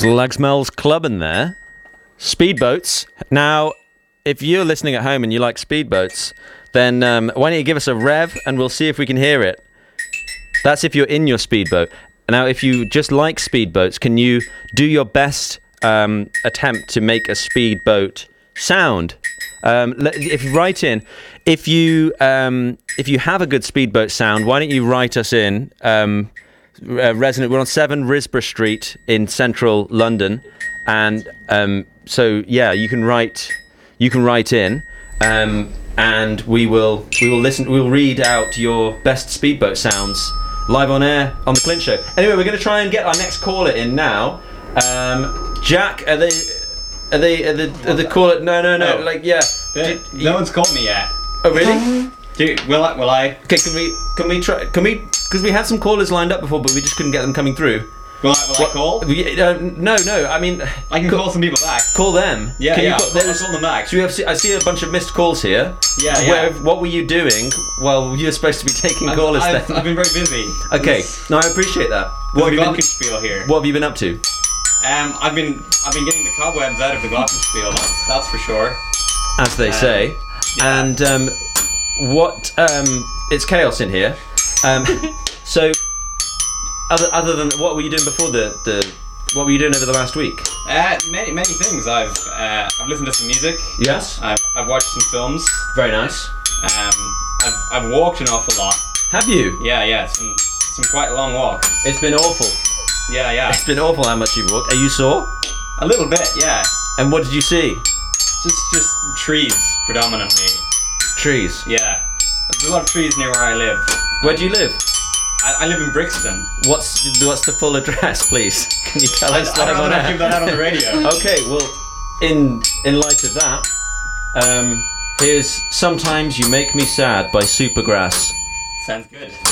Slugsmell's clubbing there. Speedboats. Now, if you're listening at home and you like speedboats, then why don't you give us a rev and we'll see if we can hear it. That's if you're in your speedboat. Now, if you just like speedboats, can you do your best attempt to make a speedboat sound? If you write in, if you have a good speedboat sound, why don't you write us in? Resonant. We're on 7 Risborough Street in central London, and so yeah, you can write in, and we will listen. We'll read out your best speedboat sounds live on air on the Clint Show. Anyway, we're going to try and get our next caller in now. Jack, are the caller? No. Oh. Like, yeah. No one's called me yet. Oh, really? Will I? Okay, can we try? Because we had some callers lined up before, but we just couldn't get them coming through. Will I call? No. I mean, I can call some people back. Call them. Yeah. Can you I'll call them back. So I see a bunch of missed calls here. Yeah. What were you doing? Well, you're supposed to be taking callers then. I've been very busy. Okay. No, I appreciate that. What have you been? Glockenspiel here. What have you been up to? I've been getting the cobwebs out of the Glockenspiel. That's for sure. As they say. Yeah. And it's chaos in here. So, other than what were you doing before what were you doing over the last week? Many things. I've listened to some music. Yes. I've watched some films. Very nice. I've walked an awful lot. Have you? Yeah. Some quite long walks. It's been awful. Yeah. It's been awful how much you've walked. Are you sore? A little bit, yeah. And what did you see? Just trees predominantly. Trees. Yeah. There's a lot of trees near where I live. Where do you live? I live in Brixton. What's the full address, please? Can you tell us I'd live on rather not air? give that out on the radio. Okay, well, in light of that, here's "Sometimes You Make Me Sad" by Supergrass. Sounds good.